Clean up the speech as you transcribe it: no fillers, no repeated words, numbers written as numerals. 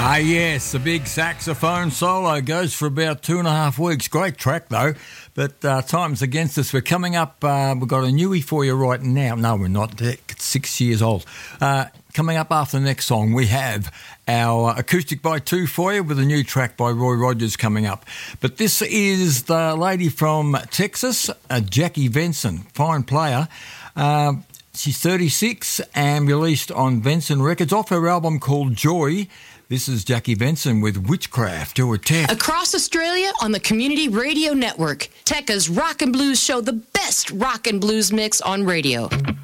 Ah, yes, the big saxophone solo goes for about 2.5 weeks. Great track, though, but time's against us. We're coming up, we've got a newie for you right now. No, we're not. It's 6 years old. Coming up after the next song, we have our Acoustic by Two for you with a new track by Roy Rogers coming up. But this is the lady from Texas, Jackie Venson, fine player. She's 36 and released on Venson Records off her album called Joy. This is Jackie Venson with Witchcraft to Attack. Across Australia on the Community Radio Network, Tekka's Rock and Blues show, the best rock and blues mix on radio.